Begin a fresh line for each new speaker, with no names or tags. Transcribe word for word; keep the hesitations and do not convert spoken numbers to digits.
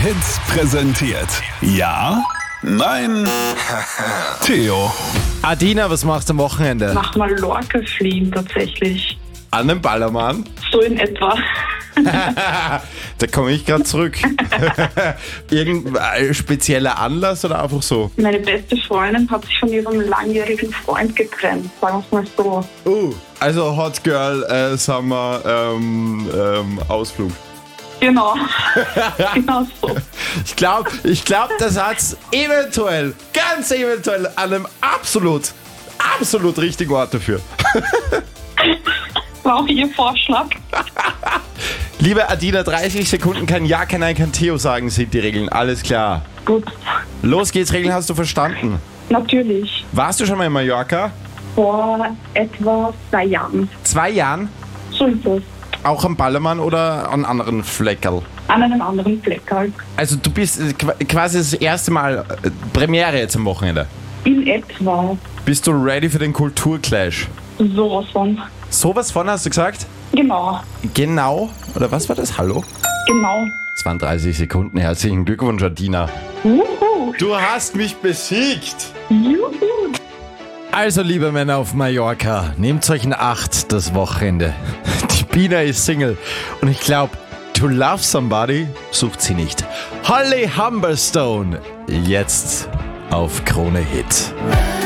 Hit präsentiert. Ja? Nein? Theo.
Adina, was machst du am Wochenende?
Nach Mallorca fliehen tatsächlich.
An den Ballermann?
So in etwa.
Da komme ich gerade zurück. Irgendein spezieller Anlass oder einfach so?
Meine beste Freundin hat sich von ihrem langjährigen Freund getrennt, sagen wir es mal so.
Uh, also Hot Girl äh, Summer ähm, ähm, Ausflug.
Genau. Genau so.
Ich glaube, ich glaub, das hat's eventuell, ganz eventuell an einem absolut, absolut richtigen Ort dafür.
War auch Ihr Vorschlag.
Liebe Adina, dreißig Sekunden kein Ja, kein Nein, kein Theo sagen sind die Regeln. Alles klar.
Gut.
Los geht's, Regeln hast du verstanden.
Natürlich.
Warst du schon mal in Mallorca?
Vor etwa zwei Jahren.
Zwei Jahren?
So ist es.
Auch am Ballermann oder an anderen Fleckerl?
An einem anderen Fleck halt.
Also du bist äh, qu- quasi das erste Mal äh, Premiere jetzt am Wochenende.
In etwa.
Bist du ready für den Kulturclash?
Sowas von.
Sowas von hast du gesagt?
Genau.
Genau. Oder was war das? Hallo?
Genau.
Es waren dreißig Sekunden. Herzlichen Glückwunsch, Adina.
Juhu.
Du hast mich besiegt.
Juhu.
Also, liebe Männer auf Mallorca, nehmt euch in Acht das Wochenende. Die Bina ist Single und ich glaube, to love somebody sucht sie nicht. Holly Humberstone, jetzt auf Krone Hit.